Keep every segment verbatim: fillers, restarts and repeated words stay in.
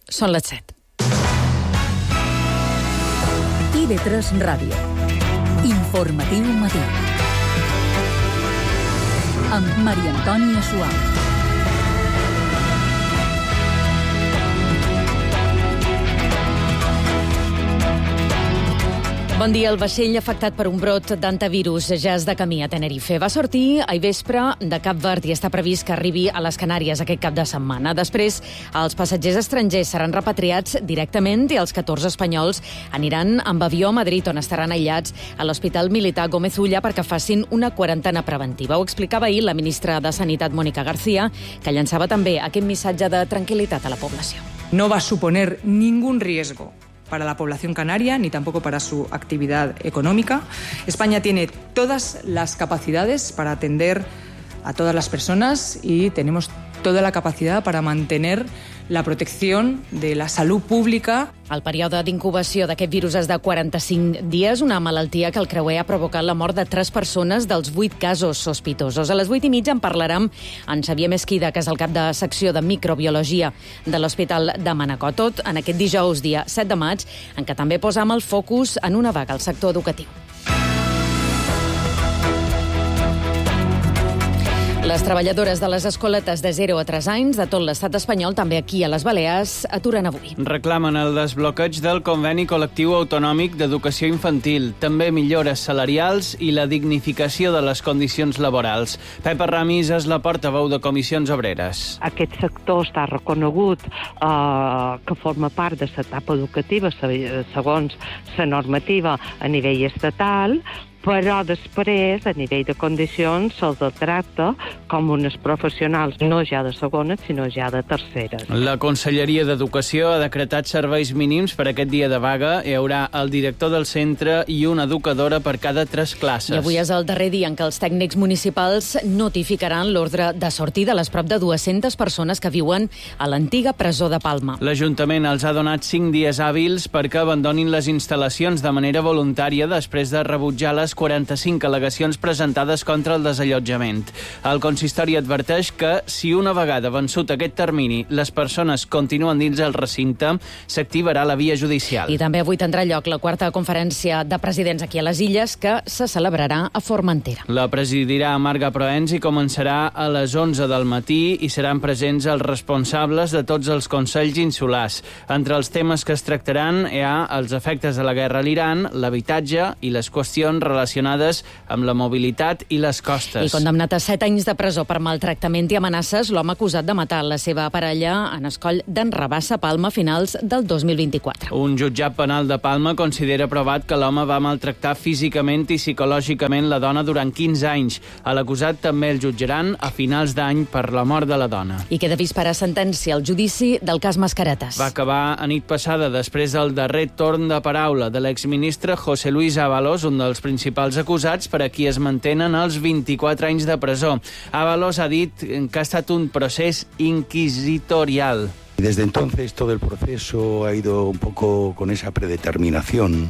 Són les set. I V tres Ràdio. Informatiu matí. Amb Maria Antònia Suau. Bon dia. El vaixell afectat per un brot d'antivirus ja és de camí a Tenerife. Va sortir ahir vespre de Cap Verd i està previst que arribi a les Canàries aquest cap de setmana. Després, els passatgers estrangers seran repatriats directament i els catorze espanyols aniran amb avió a Madrid, on estaran aïllats a l'Hospital Militar Gómez Ulla perquè facin una quarantena preventiva. Ho explicava ahir la ministra de Sanitat, Mónica García, que llançava també aquest missatge de tranquil·litat a la població. No va a suponer ningún riesgo para la población canaria, ni tampoco para su actividad económica. España tiene todas las capacidades para atender a todas las personas y tenemos toda la capacidad para mantener la protección de la salud pública. El període d'incubació d'aquest virus és de quaranta-cinc dies, una malaltia que el creuer ha provocat la mort de tres persones dels vuit casos sospitosos. A les vuit i mitja en parlarem amb Xavier Mesquida, que és el cap de secció de microbiologia de l'Hospital de Manacor. Tot en aquest dijous, dia set de maig, en què també posam el focus en una vaga al sector educatiu. Les treballadores de les escoletes de zero a tres anys de tot l'estat espanyol, també aquí a les Balears, aturen avui. Reclamen el desbloqueig del conveni col·lectiu autonòmic d'educació infantil, també millores salarials i la dignificació de les condicions laborals. Pepa Ramis és la portaveu de Comissions Obreres. Aquest sector està reconegut eh, que forma part de l'etapa educativa segons la normativa a nivell estatal, però després, a nivell de condicions, se'ls tracta com unes professionals no ja de segones, sinó ja de terceres. La Conselleria d'Educació ha decretat serveis mínims per aquest dia de vaga. Hi haurà el director del centre i una educadora per cada tres classes. I avui és el darrer dia en què els tècnics municipals notificaran l'ordre de sortida a les prop de dues-centes persones que viuen a l'antiga presó de Palma. L'Ajuntament els ha donat cinc dies hàbils perquè abandonin les instal·lacions de manera voluntària després de rebutjar les quaranta-cinc al·legacions presentades contra el desallotjament. El consistori adverteix que, si una vegada vençut aquest termini les persones continuen dins el recinte, s'activarà la via judicial. I també avui tindrà lloc la quarta conferència de presidents aquí a les Illes, que se celebrarà a Formentera. La presidirà Marga Proens i començarà a les onze del matí i seran presents els responsables de tots els consells insulars. Entre els temes que es tractaran hi ha els efectes de la guerra a l'Iran, l'habitatge i les qüestions relacionades amb la mobilitat i les costes. I condemnat a set anys de presó per maltractament i amenaces, l'home acusat de matar la seva parella en Escoll d'en Rabassa, Palma, a finals del dos mil vint-i-quatre. Un jutjat penal de Palma considera provat que l'home va maltractar físicament i psicològicament la dona durant quinze anys. A l'acusat també el jutjaran a finals d'any per la mort de la dona. I queda vist per a sentència el judici del cas Mascaretes. Va acabar a nit passada després del darrer torn de paraula de l'exministre José Luis Ábalos, un dels principals acusats per a qui es mantenen els vint-i-quatre anys de presó. Ábalos ha dit que ha estat un procés inquisitorial. Desde entonces todo el proceso ha ido un poco con esa predeterminación,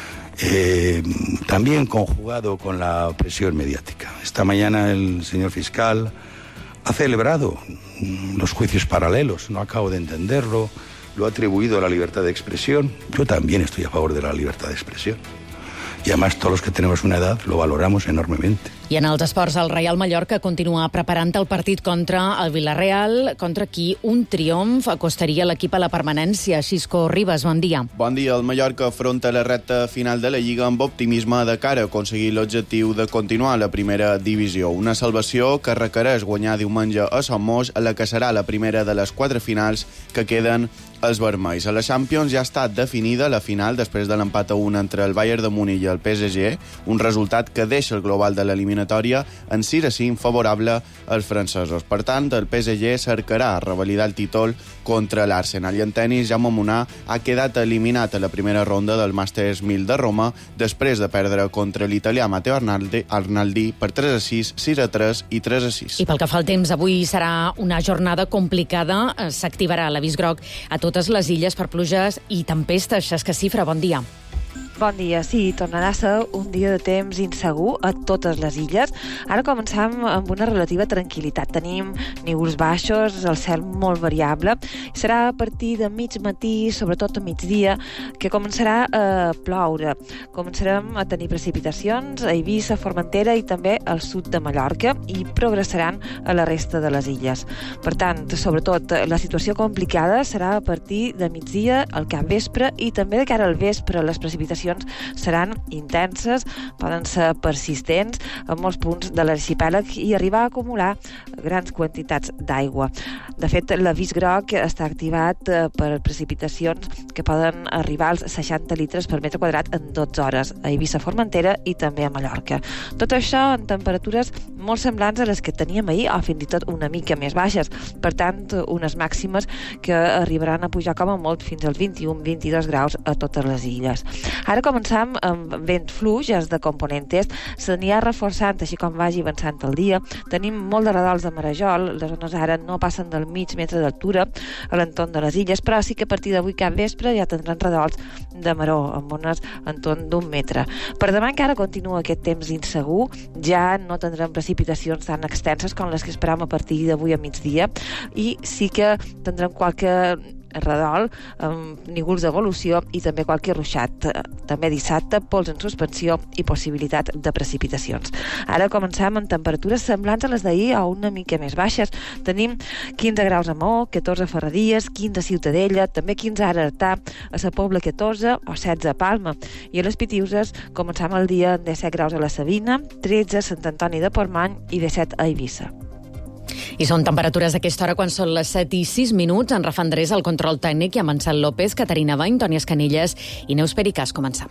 eh, también conjugado con la presión mediática. Esta mañana el señor fiscal ha celebrado los juicios paralelos, no acabo de entenderlo, lo ha atribuido a la libertad de expresión. Yo también estoy a favor de la libertad de expresión. Y además todos los que tenemos una edad lo valoramos enormemente. I en els esports, el Reial Mallorca continua preparant el partit contra el Villarreal, contra qui un triomf acostaria l'equip a la permanència. Xisco Ribas, bon dia. Bon dia. El Mallorca afronta la recta final de la Lliga amb optimisme de cara a aconseguir l'objectiu de continuar a la primera divisió. Una salvació que requereix guanyar diumenge a Somos, a la que serà la primera de les quatre finals que queden els vermells. A la Champions ja ha estat definida la final després de l'empat a un entre el Bayern de Múnich i el P S G, un resultat que deixa el global de l'eliminatòria en sis a cinc favorable als francesos. Per tant, el P S G cercarà revalidar el títol contra l'Arsenal. I en tenis, Jaume Munar ha quedat eliminat a la primera ronda del Masters mil de Roma després de perdre contra l'italià Matteo Arnaldi, Arnaldi per tres a sis, sis a tres i tres a sis. I pel que fa al temps, avui serà una jornada complicada. S'activarà l'avís groc a totes les illes per pluges i tempestes. Xesca Cifra, bon dia. Bon dia. Sí, tornarà a ser un dia de temps insegur a totes les illes. Ara començam amb una relativa tranquil·litat. Tenim núvols baixos, el cel molt variable. Serà a partir de mig matí, sobretot a migdia, que començarà a ploure. Començarem a tenir precipitacions a Eivissa, Formentera i també al sud de Mallorca i progressaran a la resta de les illes. Per tant, sobretot, la situació complicada serà a partir de migdia, al capvespre i també de cara al vespre. Les precipitacions seran intenses, poden ser persistents en molts punts de l'arxipèlag i arribar a acumular grans quantitats d'aigua. De fet, l'avís groc està activat per precipitacions que poden arribar als seixanta litres per metre quadrat en dotze hores a Eivissa, Formentera i també a Mallorca. Tot això en temperatures molt semblants a les que teníem ahir o fins i tot una mica més baixes. Per tant, unes màximes que arribaran a pujar com a molt fins als vint-i-un a vint-i-dos graus a totes les illes. Ara començam amb vent fluix, és de component est, s'anirà reforçant així com vagi avançant el dia. Tenim molt de radols de marejol, les zones ara no passen del mig metre d'altura a l'entorn de les illes, però sí que a partir d'avui cap vespre ja tindran radols de maró, amb ones entorn d'un metre. Per demà encara continua aquest temps insegur, ja no tindrem precipitacions tan extenses com les que esperam a partir d'avui a migdia, i sí que tindrem qualque redol, amb núvols d'evolució i també qualque ruixat. També dissabte, pols en suspensió i possibilitat de precipitacions. Ara començam amb temperatures semblants a les d'ahir o una mica més baixes. Tenim quinze graus a Maó, catorze a Ferreries, quinze a Ciutadella, també quinze ara a Artà, a Sa Pobla catorze o setze a Palma. I a les Pitiuses començam el dia amb disset graus a la Sabina, tretze a Sant Antoni de Portmany i disset a Eivissa. I són temperatures d'aquesta hora quan són les set i sis minuts. En Rafa Andrés, el control tècnic, i amb Ansel López, Caterina Bany, Toni Escanilles i Neus Pericàs. Començam.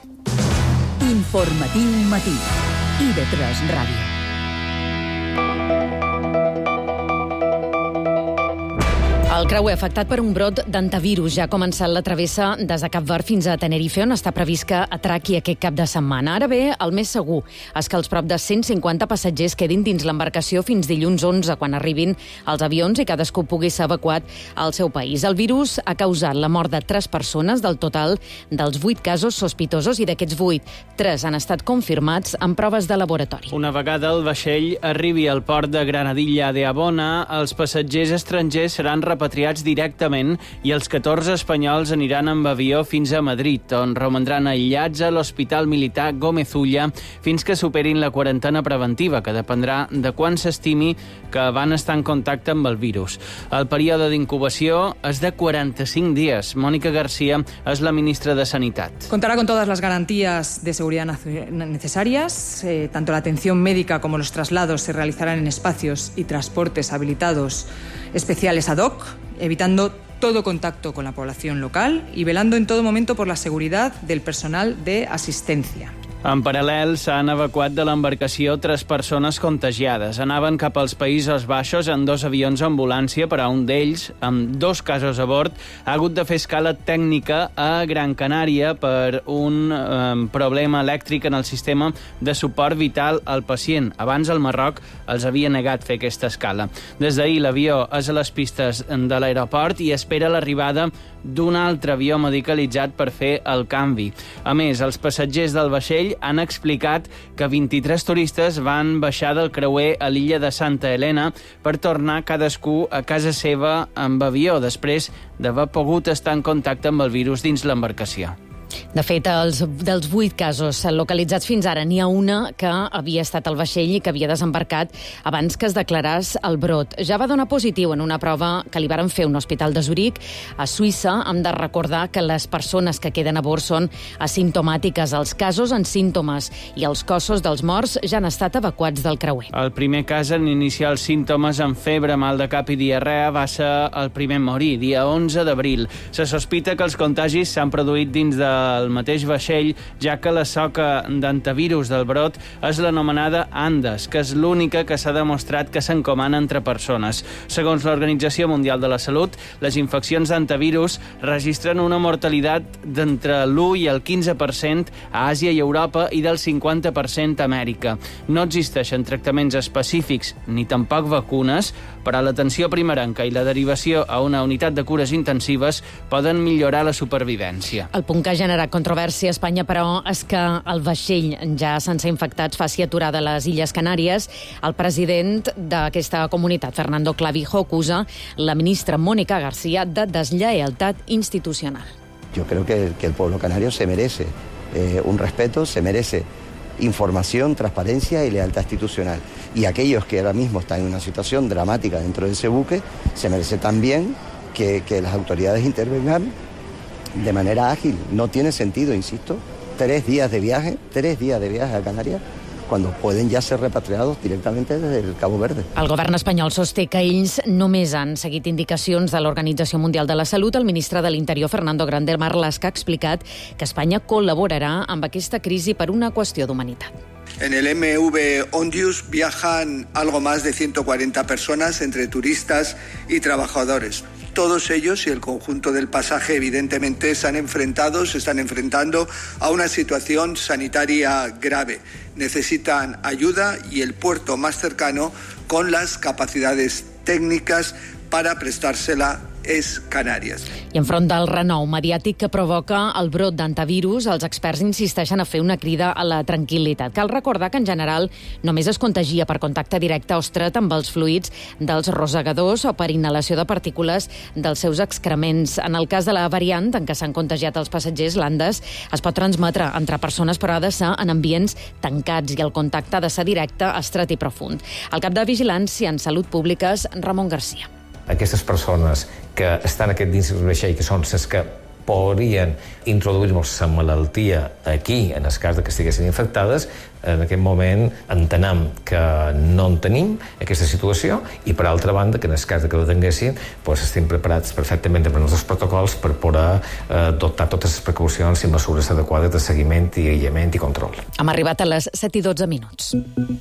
Informatiu matí. I de tres Ràdio. El creuer afectat per un brot d'antivirus ja ha començat la travessa des de Cap Verd fins a Tenerife, on està previst que atraqui aquest cap de setmana. Ara bé, el més segur és que els prop de cent cinquanta passatgers quedin dins l'embarcació fins dilluns onze, quan arribin els avions i cadascú pugui ser evacuat al seu país. El virus ha causat la mort de tres persones del total dels vuit casos sospitosos, i d'aquests vuit, tres han estat confirmats en proves de laboratori. Una vegada el vaixell arribi al port de Granadilla de Abona, els passatgers estrangers seran repatriats directament i els catorze espanyols aniran amb avió fins a Madrid, on romandran aïllats a l'Hospital Militar Gómez Ulla fins que superin la quarantena preventiva, que dependrà de quan s'estimi que van estar en contacte amb el virus. El període d'incubació és de quaranta-cinc dies. Mónica García és la ministra de Sanitat. Contará con todas las garantías de seguridad necesarias. Eh, tanto la atención médica como los traslados se realizarán en espacios y transportes habilitados especiales ad hoc, evitando todo contacto con la población local y velando en todo momento por la seguridad del personal de asistencia. En paral·lel, s'han evacuat de l'embarcació tres persones contagiades. Anaven cap als Països Baixos en dos avions ambulància, però un d'ells, amb dos casos a bord, ha hagut de fer escala tècnica a Gran Canària per un eh, problema elèctric en el sistema de suport vital al pacient. Abans, el Marroc els havia negat fer aquesta escala. Des d'ahir, l'avió és a les pistes de l'aeroport i espera l'arribada d'un altre avió medicalitzat per fer el canvi. A més, els passatgers del vaixell han explicat que vint-i-tres turistes van baixar del creuer a l'illa de Santa Helena per tornar cadascú a casa seva amb avió, després d'haver pogut estar en contacte amb el virus dins l'embarcació. De fet, els, dels vuit casos localitzats fins ara, n'hi ha una que havia estat al vaixell i que havia desembarcat abans que es declarés el brot. Ja va donar positiu en una prova que li varen fer a un hospital de Zuric. A Suïssa hem de recordar que les persones que queden a bord són asimptomàtiques. Els casos en símptomes i els cossos dels morts ja han estat evacuats del creuer. El primer cas en iniciar els símptomes amb febre, mal de cap i diarrea va ser el primer a morir, dia onze d'abril. Se sospita que els contagis s'han produït dins de el mateix vaixell, ja que la soca d'antivirus del brot és l'anomenada Andes, que és l'única que s'ha demostrat que s'encomana entre persones. Segons l'Organització Mundial de la Salut, les infeccions d'antivirus registren una mortalitat d'entre l'u i el quinze per cent a Àsia i Europa i del cinquanta per cent a Amèrica. No existeixen tractaments específics ni tampoc vacunes, però l'atenció primerenca i la derivació a una unitat de cures intensives poden millorar la supervivència. El punt que ha generat controvèrsia a Espanya, però és que el vaixell ja sense infectats faci aturada a les Illes Canàries. El president d'aquesta comunitat, Fernando Clavijo, acusa la ministra Mónica García de deslleialtat institucional. Yo creo que, que el pueblo canario se merece eh, un respeto, se merece información, transparencia y lealtad institucional. Y aquellos que ahora mismo están en una situación dramática dentro de ese buque, se merece también que, que las autoridades intervengan de manera ágil. No tiene sentido, insisto, tres días de viaje, tres días de viaje a Canarias, cuando pueden ja ser repatriados directament des del Cabo Verde. El govern espanyol sosté que ells només han seguit indicacions de l'Organització Mundial de la Salut. El ministre de l'Interior, Fernando Grande Marlaska, ha explicat que Espanya col·laborarà amb aquesta crisi per una qüestió d'humanitat. En el M V Ondius viajan algo más de ciento cuarenta personas entre turistas y trabajadores. Todos ellos y el conjunto del pasaje evidentemente se han enfrentado, se están enfrentando a una situación sanitaria grave. Necesitan ayuda y el puerto más cercano con las capacidades técnicas para prestársela és Canàries. I enfront del renou mediàtic que provoca el brot d'antivirus, els experts insisteixen a fer una crida a la tranquil·litat. Cal recordar que en general només es contagia per contacte directe o estret amb els fluids dels rosegadors o per inhalació de partícules dels seus excrements. En el cas de la variant en què s'han contagiat els passatgers, l'Andes, es pot transmetre entre persones, però ha de ser en ambients tancats i el contacte ha de ser directe, estret i profund. El cap de Vigilància en Salut Pública és Ramon Garcia. Aquestes persones que estan aquest dins del vaixell, que són les que podrien introduir-nos la malaltia aquí, en el cas que estiguessin infectades, en aquest moment entenem que no en tenim aquesta situació i, per altra banda, que en el cas que la tinguessin, doncs estem preparats perfectament amb els nostres protocols per poder eh, adoptar totes les precaucions i mesures adequades de seguiment i aïllament i control. Hem arribat a les set i dotze minuts.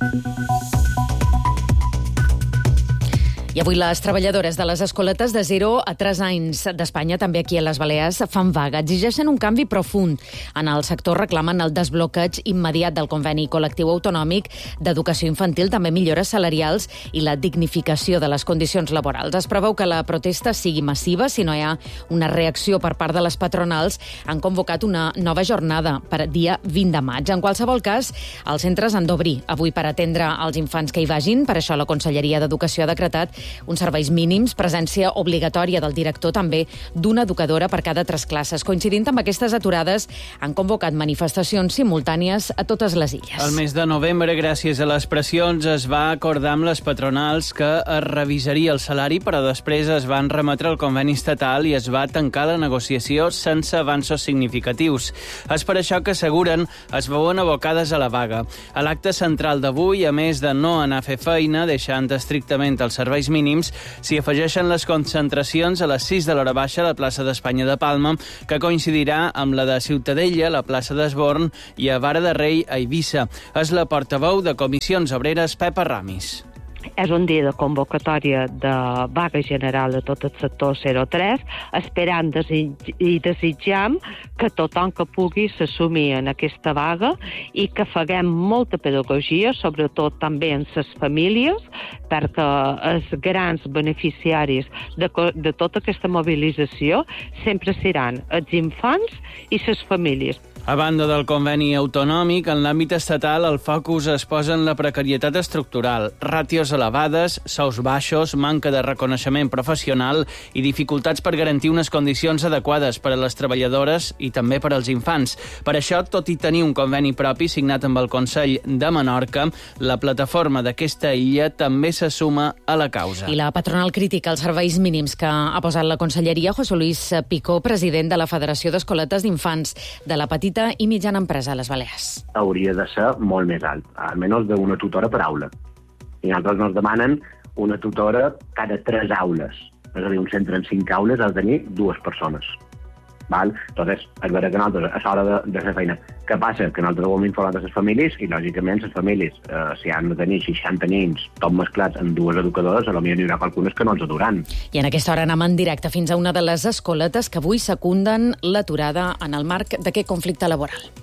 I avui les treballadores de les escoletes de zero a tres anys d'Espanya, també aquí a les Balears, fan vaga. Exigeixen un canvi profund. En el sector reclamen el desbloqueig immediat del conveni col·lectiu autonòmic d'educació infantil, també millores salarials i la dignificació de les condicions laborals. Es preveu que la protesta sigui massiva si no hi ha una reacció per part de les patronals. Han convocat una nova jornada per dia vint de maig. En qualsevol cas, els centres han d'obrir avui per atendre els infants que hi vagin. Per això la Conselleria d'Educació ha decretat uns serveis mínims, presència obligatòria del director, també d'una educadora per cada tres classes. Coincidint amb aquestes aturades, han convocat manifestacions simultànies a totes les illes. El mes de novembre, gràcies a les pressions, es va acordar amb les patronals que es revisaria el salari, però després es van remetre el conveni estatal i es va tancar la negociació sense avanços significatius. És per això que asseguren es veuen abocades a la vaga. A l'acte central d'avui, a més de no anar a fer feina, deixant estrictament els serveis mínims, s'hi afegeixen les concentracions a les sis de l'hora baixa a la plaça d'Espanya de Palma, que coincidirà amb la de Ciutadella, la plaça d'Esborn i a Vara de Rei, a Eivissa. És la portaveu de Comissions Obreres, Pepa Ramis. És un dia de convocatòria de vaga general de tot el sector zero tres, esperant i desitjam que tothom que pugui s'assumir en aquesta vaga i que faguem molta pedagogia, sobretot també en les famílies, perquè els grans beneficiaris de, de tota aquesta mobilització sempre seran els infants i les famílies. A banda del conveni autonòmic, en l'àmbit estatal el focus es posa en la precarietat estructural, ràtios elevades, sous baixos, manca de reconeixement professional i dificultats per garantir unes condicions adequades per a les treballadores i també per als infants. Per això, tot i tenir un conveni propi signat amb el Consell de Menorca, la plataforma d'aquesta illa també se suma a la causa. I la patronal crítica als serveis mínims que ha posat la Conselleria. José Luis Picó, president de la Federació d'Escoletes d'Infants de la Petita i mitjana empresa a les Balears. Hauria de ser molt més alt, almenys d'una tutora per aula. I nosaltres ens demanen una tutora cada tres aules. És a dir, un centre en cinc aules ha de tenir dues persones. Val? Entonces, és vera que nosaltres, és hora de, de fer feina. Què passa? Que nosaltres ho hem informat a les famílies i, lògicament, les famílies, eh, si han de tenir seixanta nins tot mesclats en dues educadores, a lo millor n'hi haurà qualcunes que no ens aduran. I en aquesta hora anem en directe fins a una de les escoletes que avui secunden l'aturada en el marc d'aquest conflicte laboral.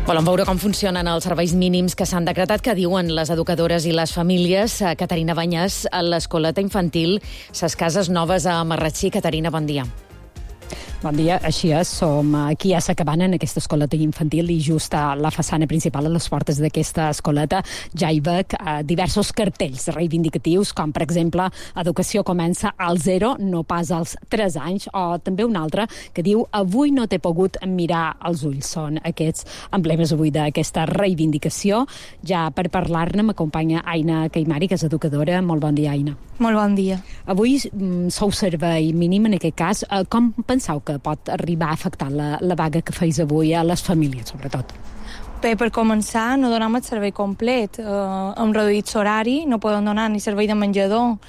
Volen veure com funcionen els serveis mínims que s'han decretat, que diuen les educadores i les famílies. Caterina Banyàs, a l'escoleta infantil Ses Cases Noves a Marratxí. Caterina, bon dia. Bon dia, així és, som aquí a Sa Cabana, en aquesta escoleta infantil, i just a la façana principal, a les portes d'aquesta escoleta, ja hi veig eh, diversos cartells reivindicatius, com per exemple, educació comença al zero, no pas als tres anys, o també un altre que diu, avui no t'he pogut mirar als ulls. Són aquests emblemes avui d'aquesta reivindicació. Ja per parlar-ne m'acompanya Aina Caimari, que és educadora. Molt bon dia, Aina. Molt bon dia. Avui mm, sou servei mínim, en aquest cas. Eh, com penseu que pot arribar a afectar la, la vaga que feis avui a les famílies, sobretot? Bé, per començar, no donem el servei complet. Uh, hem reduït l'horari, no podem donar ni servei de menjador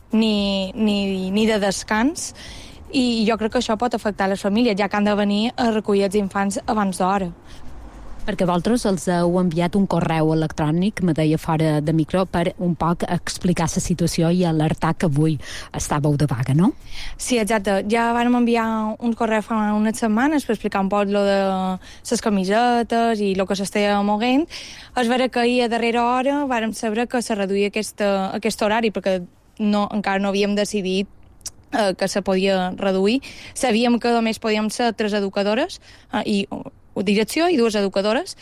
ni, ni, ni de descans, i jo crec que això pot afectar les famílies, ja que han de venir a recollir els infants abans d'hora. Perquè vosaltres els heu enviat un correu electrònic, me deia fora de micro, per un poc explicar la situació i alertar que avui estàveu de vaga, no? Sí, exacte. Ja vam enviar un correu fa unes setmanes per explicar un poc lo de les camisetes i el que s'estava moguent. És vera que ahir a darrera hora vàrem saber que se reduïa aquesta, aquest horari, perquè no, encara no havíem decidit eh, que se podia reduir. Sabíem que només podíem ser tres educadores eh, i direcció i dues educadores,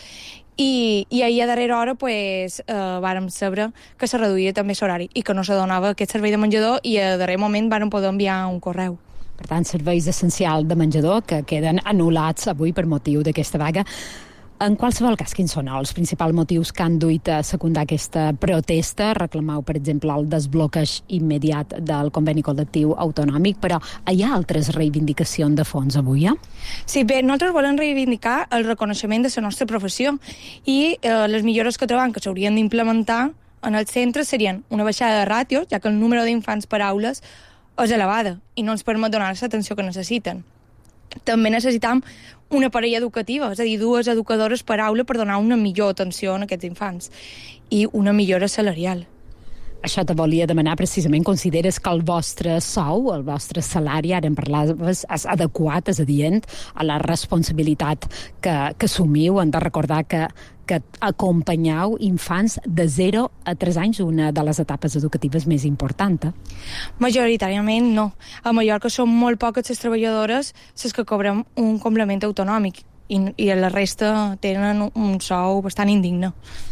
i, i ahir a darrera hora pues, eh, vàrem saber que se reduïa també l'horari i que no se donava aquest servei de menjador, i a darrer moment vàrem poder enviar un correu. Per tant, serveis essencials de menjador que queden anul·lats avui per motiu d'aquesta vaga. En qualsevol cas, quins són els principals motius que han duit a secundar aquesta protesta? Reclameu, per exemple, el desbloqueig immediat del conveni col·lectiu autonòmic, però hi ha altres reivindicacions de fons avui, eh? Sí, bé, nosaltres volem reivindicar el reconeixement de la nostra professió, i eh, les millores que trobem que s'haurien d'implementar en els centres serien una baixada de ràtios, ja que el número d'infants per aules és elevada i no ens permet donar l'atenció que necessiten. També necessitam una parella educativa, és a dir, dues educadores per aula per donar una millor atenció a aquests infants, i una millora salarial. Això te volia demanar precisament. Consideres que el vostre sou, el vostre salari, ara en parlaves, és adequat, és adient a la responsabilitat que, que assumiu? Hem de recordar que, que acompanyeu infants de zero a tres anys, una de les etapes educatives més importants. Majoritàriament no. A Mallorca són molt poques les treballadores les que cobren un complement autonòmic, i, i la resta tenen un sou bastant indigne.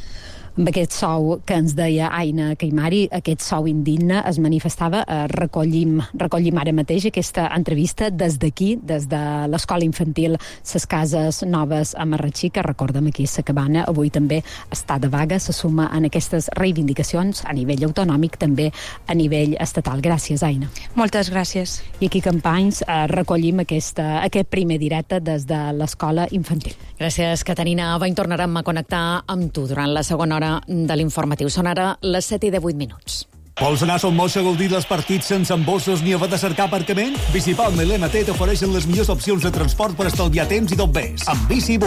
Amb aquest sou que ens deia Aina Caimari, aquest sou indigne, es manifestava. Eh, recollim, recollim ara mateix aquesta entrevista des d'aquí, des de l'Escola Infantil Ses Cases Noves a Marratxí, que recordem aquí a Sa Cabana, avui també està de vaga, se suma en aquestes reivindicacions a nivell autonòmic, també a nivell estatal. Gràcies, Aina. Moltes gràcies. I aquí, Companys, eh, recollim aquesta, aquest primer directe des de l'Escola Infantil. Gràcies, Caterina. Avui tornarem a connectar amb tu durant la segona hora de l'informatiu. Són ara les set i divuit minuts. Vols anar a Son Moix a gaudir dels partits sense embossos ni haver de cercar aparcament? Bicipalme i l'M T t'ofereixen les millors opcions de transport per estalviar temps i tot més. Amb Bici